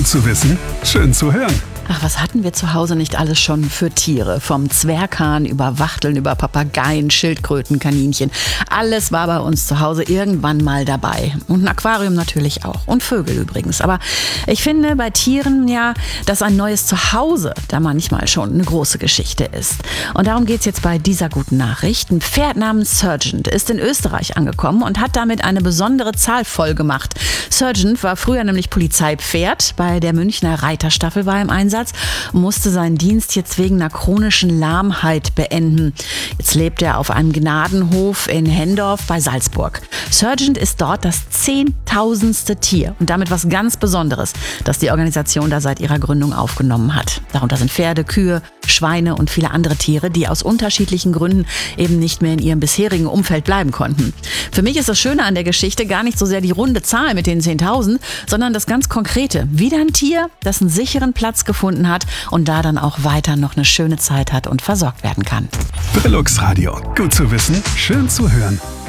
Gut zu wissen, schön zu hören. Ach, was hatten wir zu Hause nicht alles schon für Tiere? Vom Zwerghahn über Wachteln, über Papageien, Schildkröten, Kaninchen. Alles war bei uns zu Hause irgendwann mal dabei. Und ein Aquarium natürlich auch. Und Vögel übrigens. Aber ich finde bei Tieren ja, dass ein neues Zuhause da manchmal schon eine große Geschichte ist. Und darum geht's jetzt bei dieser guten Nachricht. Ein Pferd namens Sergeant ist in Österreich angekommen und hat damit eine besondere Zahl voll gemacht. Sergeant war früher nämlich Polizeipferd. Bei der Münchner Reiterstaffel war er im Einsatz. Musste seinen Dienst jetzt wegen einer chronischen Lahmheit beenden. Jetzt lebt er auf einem Gnadenhof in Hendorf bei Salzburg. Sergeant ist dort das 10.000. Tier und damit was ganz Besonderes, das die Organisation da seit ihrer Gründung aufgenommen hat. Darunter sind Pferde, Kühe, Schweine und viele andere Tiere, die aus unterschiedlichen Gründen eben nicht mehr in ihrem bisherigen Umfeld bleiben konnten. Für mich ist das Schöne an der Geschichte gar nicht so sehr die runde Zahl mit den 10.000, sondern das ganz Konkrete. Wieder ein Tier, das einen sicheren Platz gefunden hat und da dann auch weiter noch eine schöne Zeit hat und versorgt werden kann. Brillux Radio. Gut zu wissen, schön zu hören.